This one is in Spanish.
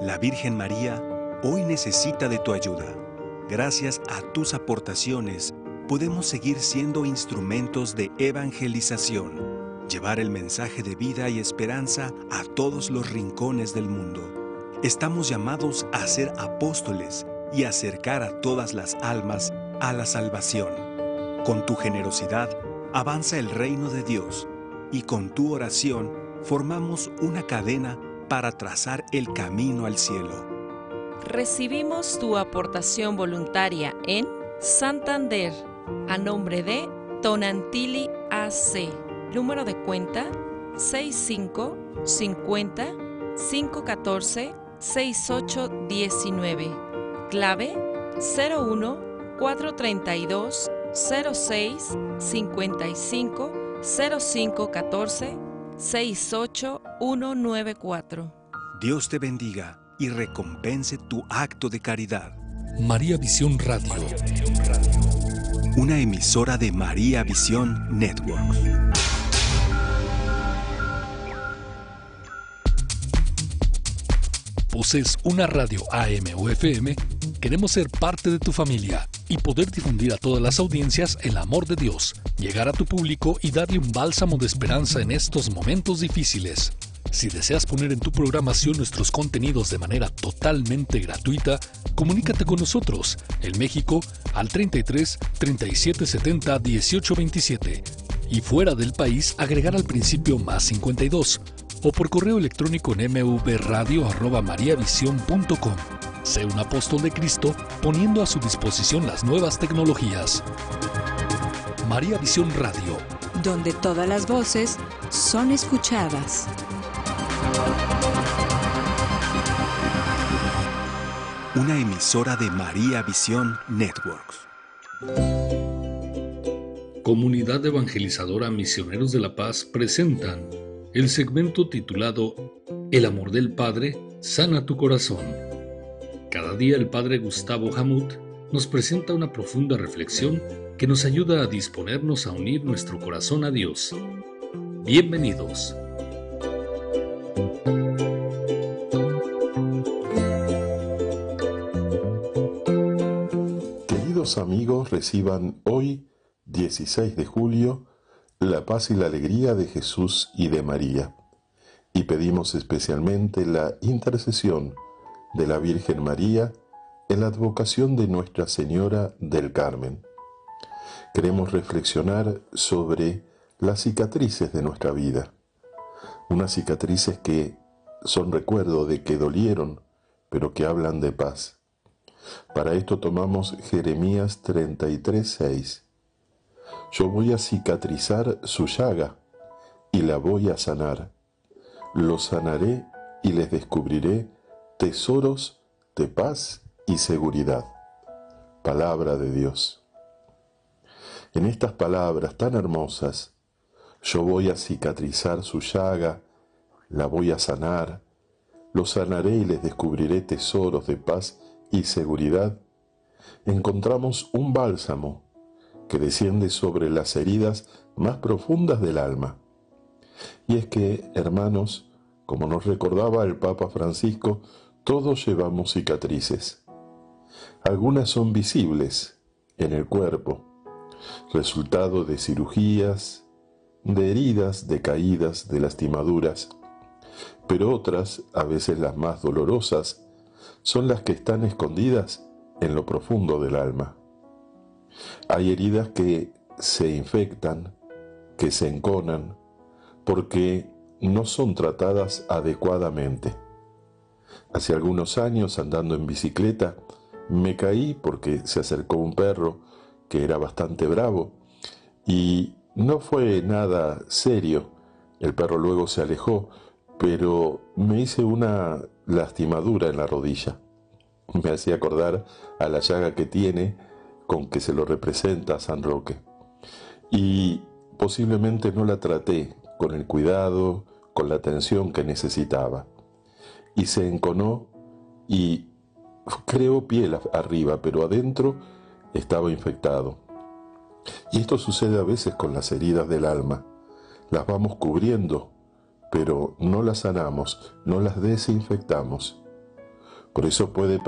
La Virgen María hoy necesita de tu ayuda. Gracias a tus aportaciones, podemos seguir siendo instrumentos de evangelización, llevar el mensaje de vida y esperanza a todos los rincones del mundo. Estamos llamados a ser apóstoles y acercar a todas las almas a la salvación. Con tu generosidad, avanza el reino de Dios y con tu oración formamos una cadena para trazar el camino al cielo. Recibimos tu aportación voluntaria en Santander, a nombre de Tonantili AC, número de cuenta 6550 514 6819, clave 01 432 06 55 0514 68194. Dios te bendiga y recompense tu acto de caridad. María Visión Radio. Una emisora de María Visión Network. ¿Posees una radio AM o FM? Queremos ser parte de tu familia y poder difundir a todas las audiencias el amor de Dios, llegar a tu público y darle un bálsamo de esperanza en estos momentos difíciles. Si deseas poner en tu programación nuestros contenidos de manera totalmente gratuita, comunícate con nosotros en México al 33 37 70 18 27 y fuera del país agregar al principio +52 o por correo electrónico en mvradio@mariavision.com. Sé un apóstol de Cristo poniendo a su disposición las nuevas tecnologías. María Visión Radio, donde todas las voces son escuchadas. Una emisora de María Visión Networks. Comunidad Evangelizadora Misioneros de la Paz presentan el segmento titulado El amor del Padre sana tu corazón. Cada día el Padre Gustavo Hamut nos presenta una profunda reflexión que nos ayuda a disponernos a unir nuestro corazón a Dios. Bienvenidos. Queridos amigos, reciban hoy, 16 de julio, la paz y la alegría de Jesús y de María. Y pedimos especialmente la intercesión de la Virgen María en la advocación de Nuestra Señora del Carmen. Queremos reflexionar sobre las cicatrices de nuestra vida. Unas cicatrices que son recuerdo de que dolieron, pero que hablan de paz. Para esto tomamos Jeremías 33:6. Yo voy a cicatrizar su llaga y la voy a sanar. Los sanaré y les descubriré tesoros de paz y seguridad. Palabra de Dios. En estas palabras tan hermosas, yo voy a cicatrizar su llaga, la voy a sanar, los sanaré y les descubriré tesoros de paz y seguridad, encontramos un bálsamo que desciende sobre las heridas más profundas del alma. Y es que, hermanos, como nos recordaba el Papa Francisco, todos llevamos cicatrices. Algunas son visibles en el cuerpo, resultado de cirugías, de heridas, de caídas, de lastimaduras, pero otras, a veces las más dolorosas, son las que están escondidas en lo profundo del alma. Hay heridas que se infectan, que se enconan, porque no son tratadas adecuadamente. Hace algunos años, andando en bicicleta, me caí porque se acercó un perro que era bastante bravo y no fue nada serio. El perro luego se alejó, pero me hice una lastimadura en la rodilla. Me hacía acordar a la llaga que tiene con que se lo representa a San Roque. Y posiblemente no la traté con el cuidado, con la atención que necesitaba. Y se enconó y creó piel arriba, pero adentro estaba infectado. Y esto sucede a veces con las heridas del alma. Las vamos cubriendo, pero no las sanamos, no las desinfectamos. Por eso puede